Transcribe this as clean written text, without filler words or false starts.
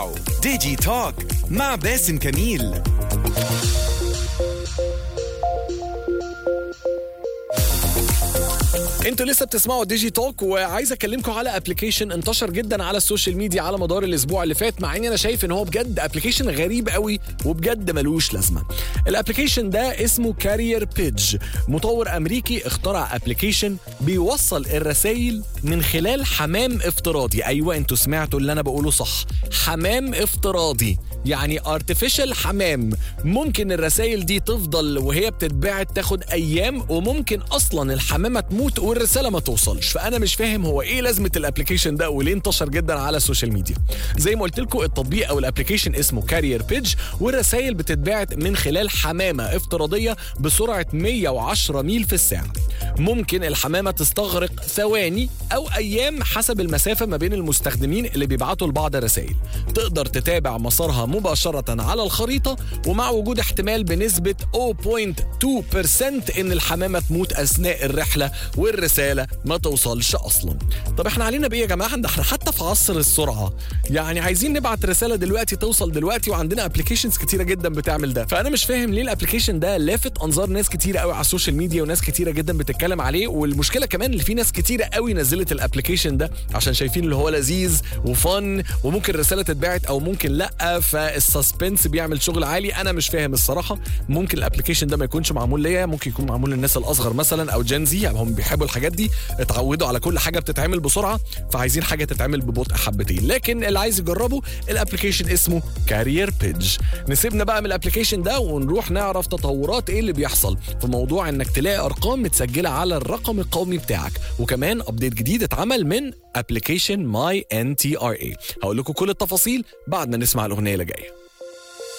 ديجي توك مع باسم كميل. انتوا لسه بتسمعوا ديجي توك، وعايز اكلمكم على ابلكيشن انتشر جدا على السوشيال ميديا على مدار الاسبوع اللي فات، مع اني انا شايف ان هو بجد ابلكيشن غريب قوي وبجد ملوش لازمه. الابلكيشن ده اسمه كارير بيج. مطور امريكي اخترع ابلكيشن بيوصل الرسائل من خلال حمام افتراضي. ايوه انتوا سمعتوا اللي انا بقوله صح، حمام افتراضي، يعني artificial حمام. ممكن الرسائل دي تفضل وهي بتتبعت تاخد ايام، وممكن اصلا الحمامه تموت والرساله ما توصلش. فانا مش فاهم هو ايه لازمه الابلكيشن ده وليه انتشر جدا على السوشيال ميديا. زي ما قلت لكم التطبيق او الابلكيشن اسمه كارير بيج، والرسائل بتتبعت من خلال حمامه افتراضيه بسرعه 110 ميل في الساعه. ممكن الحمامه تستغرق ثواني او ايام حسب المسافه ما بين المستخدمين اللي بيبعتوا لبعض الرسائل. تقدر تتابع مسارها مباشره على الخريطه، ومع وجود احتمال بنسبه 0.2% ان الحمامه تموت اثناء الرحله والرساله ما توصلش اصلا. طب احنا علينا بايه يا جماعه؟ احنا حتى في عصر السرعه، يعني عايزين نبعت رساله دلوقتي توصل دلوقتي، وعندنا ابلكيشنز كتيره جدا بتعمل ده. فانا مش فاهم ليه الابلكيشن ده لافت انظار ناس كتيره قوي على السوشيال ميديا، وناس كتيره جدا بتتكلم عليه. والمشكله كمان اللي في ناس كتيره قوي نزلت الابلكيشن ده عشان شايفين اللي هو لذيذ وفن، وممكن رساله تتبعت او ممكن لا، فالسسبنس بيعمل شغل عالي. انا مش فاهم الصراحه. ممكن الابلكيشن ده ما يكونش معمول ليا، ممكن يكون معمول للناس الاصغر مثلا او جنزي، يعني هم بيحبوا الحاجات دي، اتعودوا على كل حاجه بتتعمل بسرعه، فعايزين حاجه تتعمل ببطء حبتين. لكن اللي عايز يجربه الابلكيشن اسمه كارير بيج. نسيبنا بقى من الابلكيشن ده ونروح نعرف تطورات ايه اللي بيحصل في موضوع انك تلاقي ارقام متسجله على الرقم القومي بتاعك، وكمان ابديت جديد اتعمل من ابلكيشن ماي NTRA. هقول لكم كل التفاصيل بعد ما نسمع الاغنيه اللي جايه.